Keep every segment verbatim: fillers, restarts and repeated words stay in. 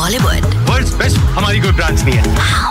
Bollywood. World's best हमारी कोई branch नहीं है।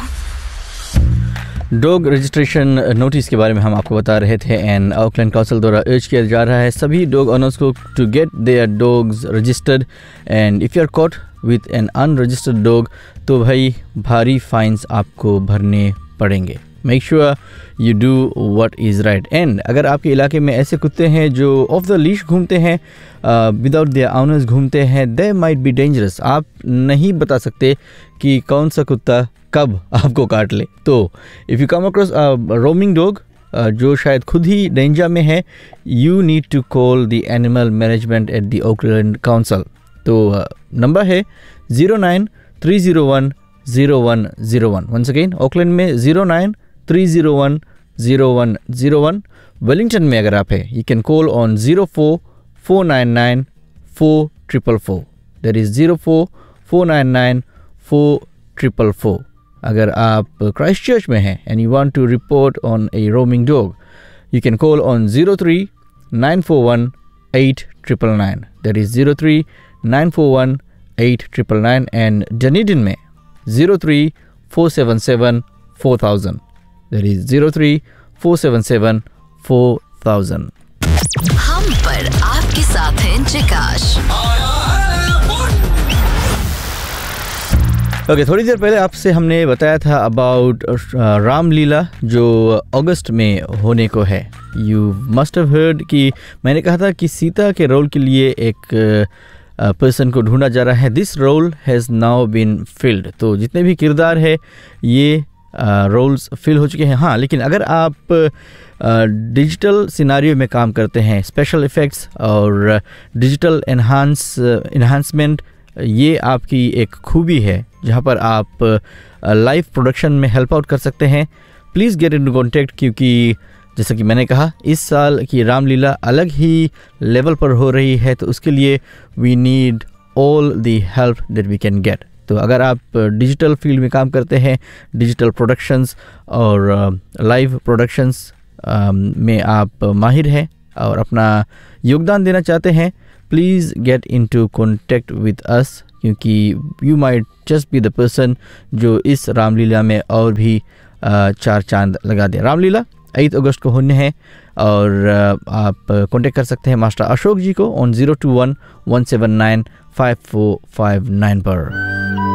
डॉग रजिस्ट्रेशन नोटिस के बारे में हम आपको बता रहे थे एंड ऑकलैंड काउंसिल द्वारा अर्ज किया जा रहा है सभी डॉग ओनर्स को to get there dogs registered and if you are caught with an unregistered dog तो भाई भारी फाइन्स आपको भरने पड़ेंगे। Make sure you do what is right. And अगर आपके इलाके में ऐसे कुत्ते हैं जो ऑफ द लीश घूमते हैं, विदाउट देयर ओनर्स घूमते हैं, दे माइट बी डेंजरस। आप नहीं बता सकते कि कौन सा कुत्ता कब आपको काट ले। तो if you come across roaming dog जो शायद खुद ही डेंजर में है, you need to call the animal management at the Auckland council. तो नंबर है zero nine three zero one zero one zero one. Once again Auckland में zero nine three zero one zero one zero one. Wellington में अगर आप है you can call on zero four four nine nine four triple four. That is zero four four nine nine four triple four. अगर आप Christ church में हैं and you want to report on A roaming dog you can call on zero three nine four one eight triple nine. That is zero three nine four one eight triple nine. And Dunedin में zero three four seven seven four thousand. That is zero three four seven seven four thousand. हम पर आपके साथ हैं जिकाश। Okay okay, थोड़ी देर पहले आपसे हमने बताया था अबाउट रामलीला जो अगस्त में होने को है। यू मस्ट हैव हर्ड कि मैंने कहा था कि सीता के रोल के लिए एक पर्सन uh, को ढूंढा जा रहा है। This role has now been filled. तो जितने भी किरदार है ये रोल्स uh, फिल हो चुके हैं। हाँ, लेकिन अगर आप डिजिटल uh, सिनारियो में काम करते हैं, स्पेशल इफ़ेक्ट्स और डिजिटल एनहांस इन्हांसमेंट, ये आपकी एक खूबी है जहाँ पर आप लाइव प्रोडक्शन में हेल्प आउट कर सकते हैं। प्लीज़ गेट इन कॉन्टेक्ट, क्योंकि जैसा कि मैंने कहा इस साल की रामलीला अलग ही लेवल पर हो रही है, तो उसके लिए we need all the help that we can get. तो अगर आप डिजिटल फील्ड में काम करते हैं, डिजिटल प्रोडक्शंस और लाइव प्रोडक्शंस में आप माहिर हैं और अपना योगदान देना चाहते हैं, please get in to contact with us, क्योंकि you might just be the person जो इस रामलीला में और भी चार चांद लगा दे। रामलीला आठ अगस्त को होने हैं और आप कांटेक्ट कर सकते हैं मास्टर अशोक जी को on zero two one one seven nine five four five nine पर।